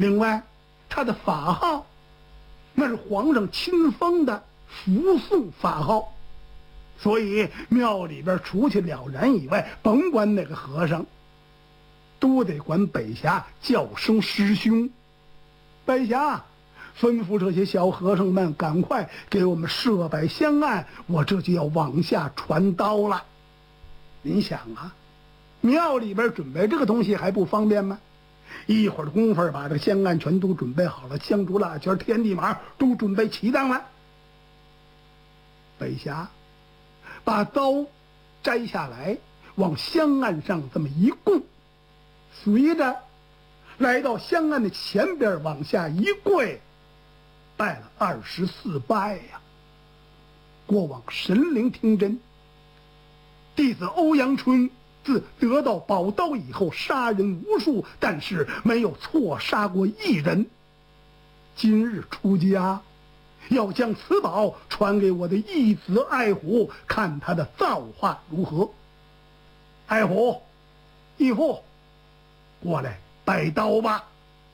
另外，他的法号那是皇上亲封的扶送法号，所以庙里边除去了然以外，甭管哪个和尚，都得管北峡叫声师兄。北峡吩咐这些小和尚们赶快给我们设摆香案，我这就要往下传刀了。您想啊，庙里边准备这个东西还不方便吗？一会儿的功夫把这个香案全都准备好了，香烛蜡钱天地马都准备齐当了。北峡把刀摘下来，往香案上这么一供，随着来到香案的前边往下一跪，拜了24拜呀。过往神灵听真，弟子欧阳春自得到宝刀以后，杀人无数，但是没有错杀过一人。今日出家，要将此宝传给我的义子爱虎，看他的造化如何。爱虎，义父，过来拜刀吧。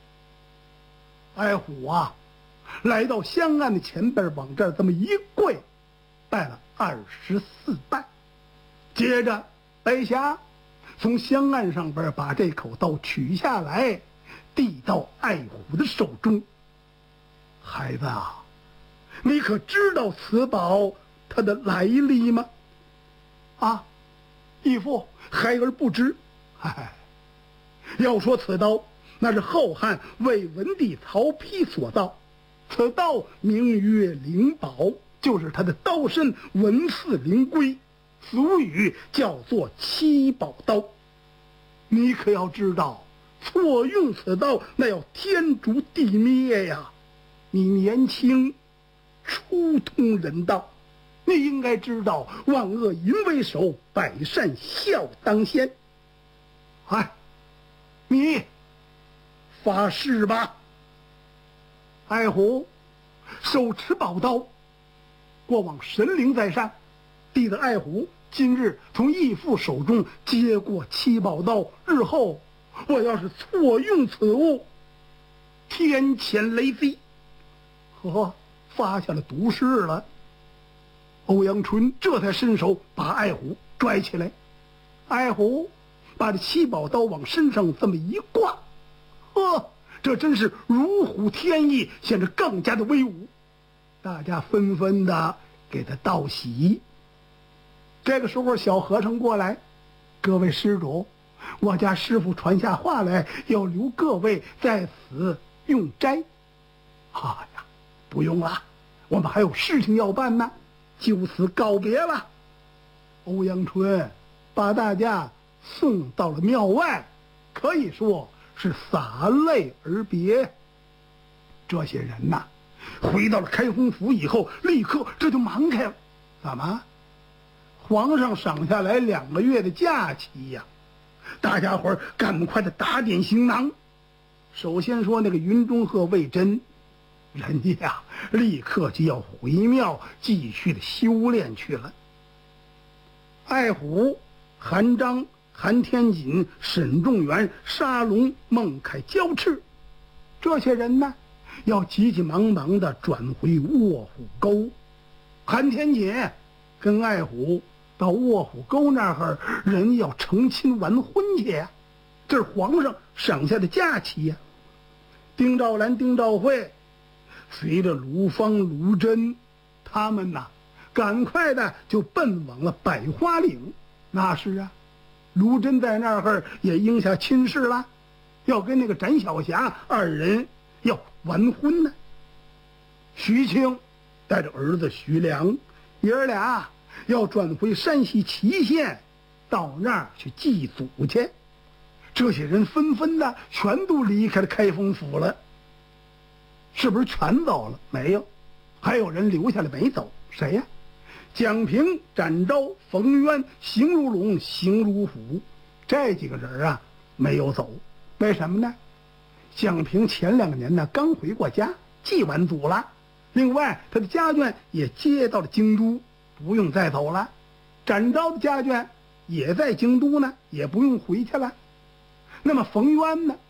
爱虎啊，来到香案的前边，往这儿这么一跪，拜了24拜。接着白霞从香案上边把这口刀取下来，递到爱虎的手中。孩子啊，你可知道此宝它的来历吗？啊，义父，孩儿不知。要说此刀，那是后汉魏文帝曹丕所造，此刀名曰灵宝，就是他的刀身纹似灵龟，俗语叫做七宝刀。你可要知道，错用此刀那要天诛地灭呀！你年轻，初通人道，你应该知道万恶淫为首，百善孝当先。你发誓吧。爱虎手持宝刀，过往神灵在上，弟子爱虎今日从义父手中接过七宝刀，日后我要是错用此物，天谴雷击。发下了毒誓了。欧阳春这才伸手把爱虎拽起来，爱虎把这七宝刀往身上这么一挂，这真是如虎添翼，显得更加的威武。大家纷纷的给他道喜。这个时候小和尚过来，各位施主，我家师父传下话来，要留各位在此用斋。不用了，我们还有事情要办呢，就此告别了。欧阳春把大家送到了庙外，可以说是洒泪而别。这些人呐，回到了开封府以后，立刻这就忙开了。怎么？皇上赏下来2个月的假期呀！大家伙儿赶快的打点行囊。首先说那个云中鹤魏征，人家呀立刻就要回庙继续的修炼去了。爱虎、韩章、韩天锦、沈仲元、沙龙、孟凯交翅，这些人呢要急急忙忙的转回卧虎沟。韩天锦跟爱虎到卧虎沟那儿，人要成亲完婚去呀，这是皇上赏下的假期呀。丁兆兰、丁兆慧随着卢芳、卢真他们呐，赶快的就奔往了百花岭。那是啊，卢真在那儿也应下亲事了，要跟那个展晓霞2人要完婚呢。徐庆带着儿子徐良，爷儿俩要转回山西祁县，到那儿去祭祖去。这些人纷纷的全都离开了开封府了。是不是全走了？没有，还有人留下来没走。谁呀？蒋平、展昭、冯渊、邢如龙、邢如虎，这几个人啊没有走。为什么呢？蒋平前2年呢刚回过家，祭完祖了。另外他的家眷也接到了京都，不用再走了。展昭的家眷也在京都呢，也不用回去了。那么冯渊呢，